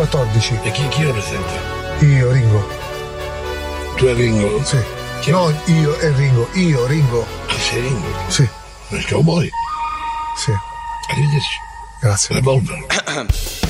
14. E chi lo presenta? Io, Ringo. Tu e Ringo? Sì. No, io e Ringo. Io, Ringo. Ah, sei Ringo? Sì. Il cowboy? Sì. Arrivederci. Grazie. Revolver.